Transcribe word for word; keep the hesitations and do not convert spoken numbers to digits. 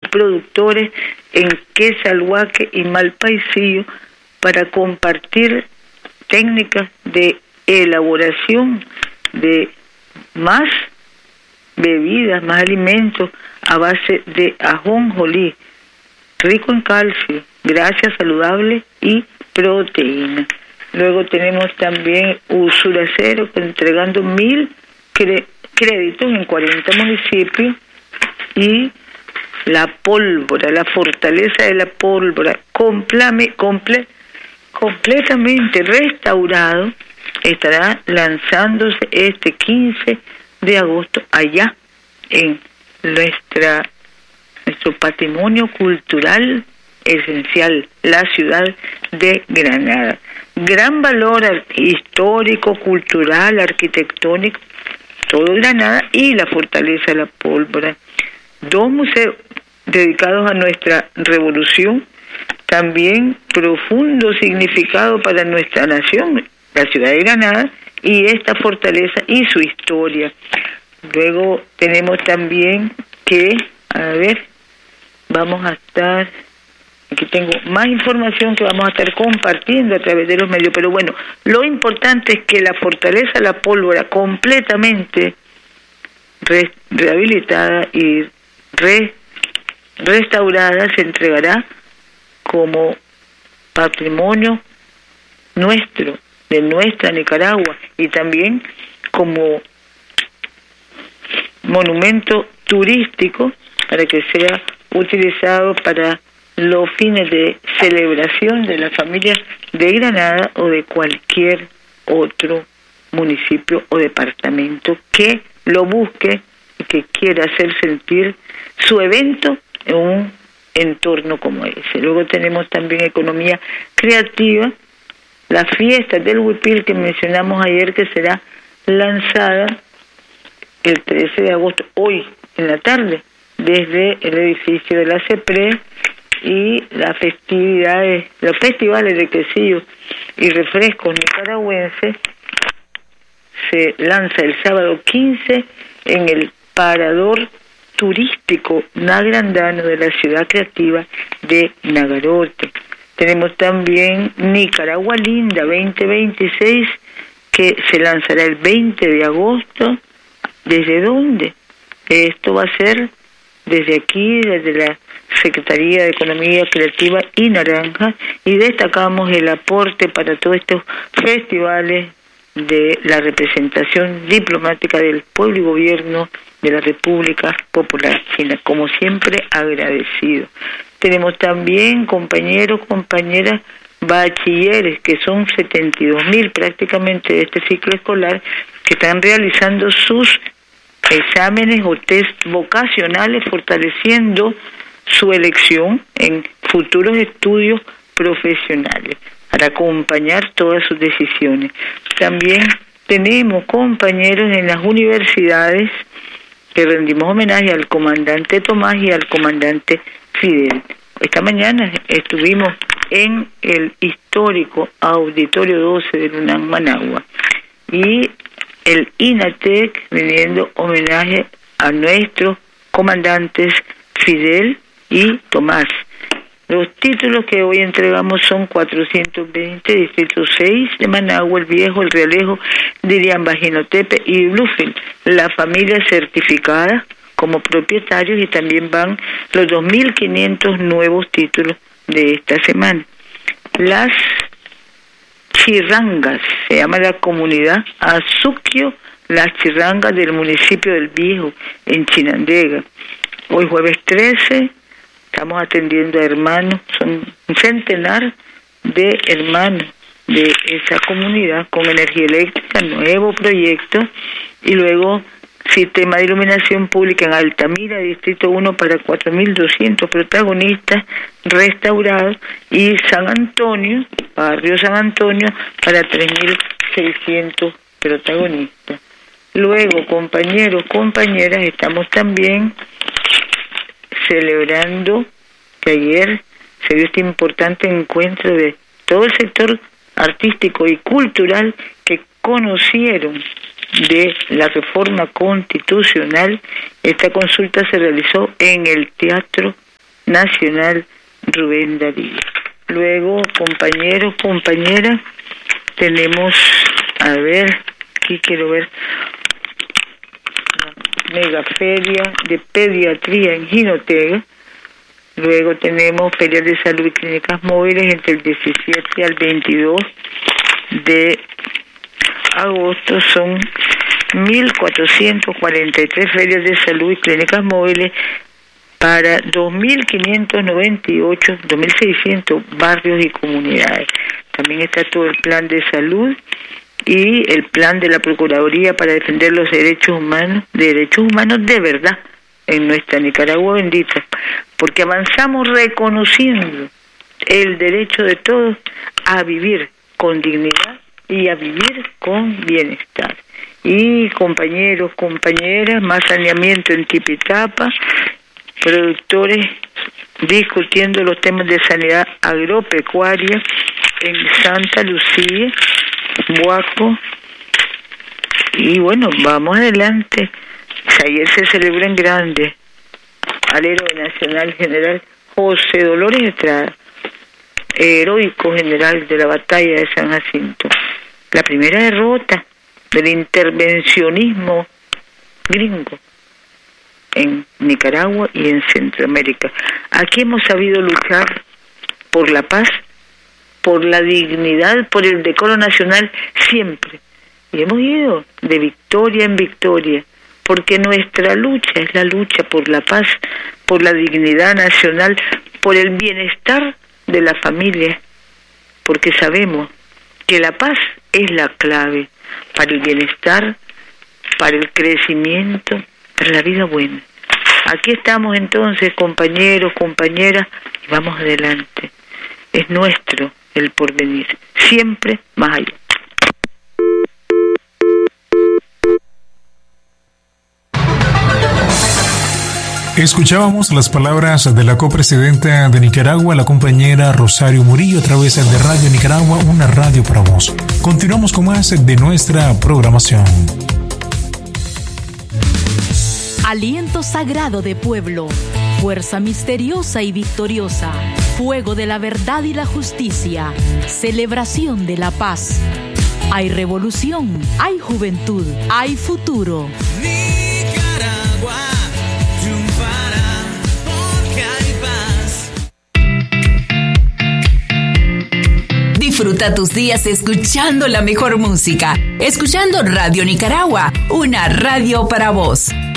productores en Quesalhuaque y Malpaisillo para compartir técnicas de elaboración de más bebidas, más alimentos a base de ajonjolí, rico en calcio, grasa saludable y proteína. Luego tenemos también Usuracero, entregando mil cre- créditos en cuarenta municipios, y la pólvora, la fortaleza de la pólvora, complame, comple, completamente restaurado, estará lanzándose este quince de agosto allá en nuestra nuestro patrimonio cultural esencial, la ciudad de Granada. Gran valor histórico, cultural, arquitectónico, todo Granada, y la fortaleza de la pólvora. Dos museos dedicados a nuestra revolución, también profundo significado para nuestra nación, la ciudad de Granada, y esta fortaleza y su historia. Luego tenemos también que, a ver, vamos a estar, aquí tengo más información que vamos a estar compartiendo a través de los medios, pero bueno, lo importante es que la fortaleza de la pólvora, completamente re, rehabilitada y re, restaurada, se entregará como patrimonio nuestro, de nuestra Nicaragua, y también como monumento turístico para que sea utilizado para los fines de celebración de la familia de Granada o de cualquier otro municipio o departamento que lo busque y que quiera hacer sentir su evento en un entorno como ese. Luego tenemos también economía creativa, la fiesta del Huipil que mencionamos ayer, que será lanzada el trece de agosto, hoy en la tarde, desde el edificio de la CEPRE, y las festividades, los festivales de quesillos y refrescos nicaragüenses se lanza el sábado quince en el Parador Turístico Nagrandano de la Ciudad Creativa de Nagarote. Tenemos también Nicaragua Linda veinte veintiséis, que se lanzará el veinte de agosto. ¿Desde dónde? Esto va a ser desde aquí, desde la Secretaría de Economía Creativa y Naranja, y destacamos el aporte para todos estos festivales de la representación diplomática del pueblo y gobierno de la República Popular China, como siempre agradecido. Tenemos también compañeros, compañeras, bachilleres, que son setenta y dos mil prácticamente de este ciclo escolar, que están realizando sus exámenes o test vocacionales, fortaleciendo su elección en futuros estudios profesionales para acompañar todas sus decisiones. También tenemos compañeros en las universidades que rendimos homenaje al comandante Tomás y al comandante Fidel. Esta mañana estuvimos en el histórico Auditorio doce del UNAM Managua, y el INATEC rindiendo homenaje a nuestros comandantes Fidel y Tomás. Los títulos que hoy entregamos son cuatrocientos veinte, Distrito seis de Managua, El Viejo, El Realejo, Diriamba, Jinotepe y Bluefield. La familia certificada como propietarios, y también van los dos mil quinientos nuevos títulos de esta semana. Las Chirrangas, se llama la comunidad Azuquio, Las Chirrangas del municipio del Viejo, en Chinandega. Hoy jueves trece, estamos atendiendo a hermanos, son un centenar de hermanos de esa comunidad con energía eléctrica, nuevo proyecto, y luego sistema de iluminación pública en Altamira, Distrito uno, para cuatro mil doscientos protagonistas restaurados, y San Antonio, barrio San Antonio, para tres mil seiscientos protagonistas. Luego, compañeros, compañeras, estamos también celebrando que ayer se dio este importante encuentro de todo el sector artístico y cultural que conocieron de la reforma constitucional. Esta consulta se realizó en el Teatro nacional Rubén Darío. Luego, compañeros, compañeras, tenemos, a ver, aquí quiero ver, mega feria de pediatría en Jinotega. Luego tenemos ferias de salud y clínicas móviles entre el diecisiete al veintidós de agosto. Son mil cuatrocientas cuarenta y tres ferias de salud y clínicas móviles para dos mil quinientos noventa y ocho, dos mil seiscientos barrios y comunidades. También está todo el plan de salud y el plan de la Procuraduría para defender los derechos humanos, derechos humanos de verdad en nuestra Nicaragua bendita, porque avanzamos reconociendo el derecho de todos a vivir con dignidad y a vivir con bienestar. Y compañeros, compañeras, más saneamiento en Tipitapa, productores discutiendo los temas de sanidad agropecuaria en Santa Lucía, Buaco, y bueno, vamos adelante. Ayer se celebró en grande al héroe nacional general José Dolores Estrada, heroico general de la batalla de San Jacinto, la primera derrota del intervencionismo gringo en Nicaragua y en Centroamérica. Aquí hemos sabido luchar por la paz, por la dignidad, por el decoro nacional siempre, y hemos ido de victoria en victoria, porque nuestra lucha es la lucha por la paz, por la dignidad nacional, por el bienestar de la familia, porque sabemos que la paz es la clave para el bienestar, para el crecimiento, para la vida buena. Aquí estamos entonces, compañeros, compañeras, y vamos adelante. Es nuestro el porvenir, siempre más allá. Escuchábamos las palabras de la copresidenta de Nicaragua, la compañera Rosario Murillo, a través de Radio Nicaragua, una radio para vos. Continuamos con más de nuestra programación. Aliento sagrado de pueblo, fuerza misteriosa y victoriosa, fuego de la verdad y la justicia, celebración de la paz. Hay revolución, hay juventud, hay futuro. Nicaragua triunfará porque hay paz. Disfruta tus días escuchando la mejor música, escuchando Radio Nicaragua, una radio para vos.